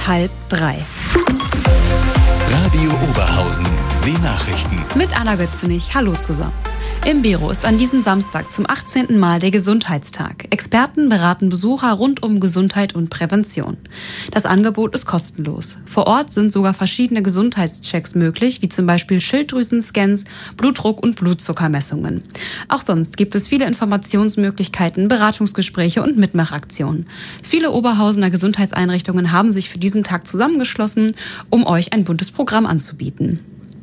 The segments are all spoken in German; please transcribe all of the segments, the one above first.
2:30. Radio Oberhausen, die Nachrichten. Mit Anna Götzenich. Hallo zusammen. Im Bero ist an diesem Samstag zum 18. Mal der Gesundheitstag. Experten beraten Besucher rund um Gesundheit und Prävention. Das Angebot ist kostenlos. Vor Ort sind sogar verschiedene Gesundheitschecks möglich, wie zum Beispiel Schilddrüsenscans, Blutdruck- und Blutzuckermessungen. Auch sonst gibt es viele Informationsmöglichkeiten, Beratungsgespräche und Mitmachaktionen. Viele Oberhausener Gesundheitseinrichtungen haben sich für diesen Tag zusammengeschlossen, um euch ein buntes Programm anzubieten.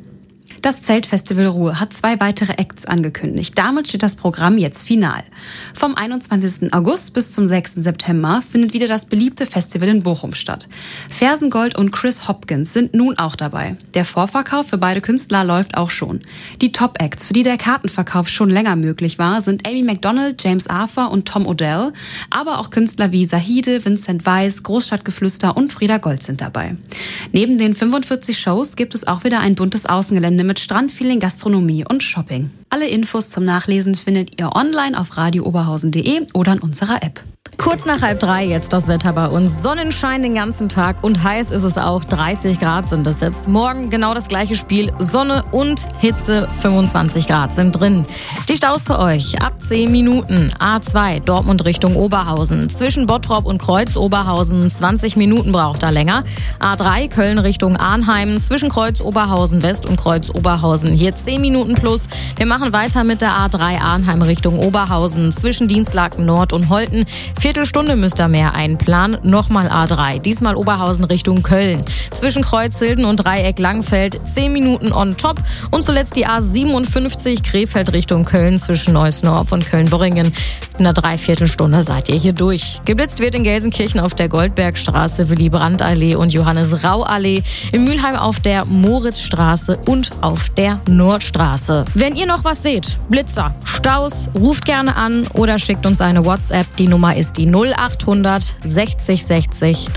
Das Zeltfestival Ruhr hat 2 weitere Acts angekündigt. Damit steht das Programm jetzt final. Vom 21. August bis zum 6. September findet wieder das beliebte Festival in Bochum statt. Fersengold und Chris Hopkins sind nun auch dabei. Der Vorverkauf für beide Künstler läuft auch schon. Die Top-Acts, für die der Kartenverkauf schon länger möglich war, sind Amy Macdonald, James Arthur und Tom Odell. Aber auch Künstler wie Sahide, Vincent Weiss, Großstadtgeflüster und Frieda Gold sind dabei. Neben den 45 Shows gibt es auch wieder ein buntes Außengelände mit Strandfeeling, Gastronomie und Shopping. Alle Infos zum Nachlesen findet ihr online auf radiooberhausen.de oder in unserer App. Kurz nach 2:30 jetzt das Wetter bei uns. Sonnenschein den ganzen Tag und heiß ist es auch. 30 Grad sind es jetzt. Morgen genau das gleiche Spiel. Sonne und Hitze, 25 Grad sind drin. Die Staus für euch ab 10 Minuten. A2 Dortmund Richtung Oberhausen. Zwischen Bottrop und Kreuz Oberhausen 20 Minuten braucht er länger. A3 Köln Richtung Arnheim. Zwischen Kreuz Oberhausen West und Kreuz Oberhausen hier 10 Minuten plus. Wir machen weiter mit der A3 Arnheim Richtung Oberhausen. Zwischen Dienstlaken Nord und Holten. Viertelstunde müsst ihr mehr einplanen. Nochmal A3. Diesmal Oberhausen Richtung Köln. Zwischen Kreuzhilden und Dreieck Langfeld 10 Minuten on top. Und zuletzt die A57 Krefeld Richtung Köln zwischen Neuss-Norf und Köln-Worringen. In einer Dreiviertelstunde seid ihr hier durch. Geblitzt wird in Gelsenkirchen auf der Goldbergstraße, Willy-Brandt-Allee und Johannes-Rau-Allee. In Mülheim auf der Moritzstraße und auf der Nordstraße. Wenn ihr noch was seht, Blitzer, Staus, ruft gerne an oder schickt uns eine WhatsApp. Die Nummer ist die 0800 60 60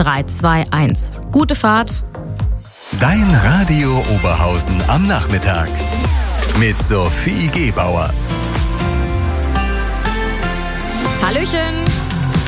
321. Gute Fahrt. Dein Radio Oberhausen am Nachmittag mit Sophie Gebauer. Hallöchen.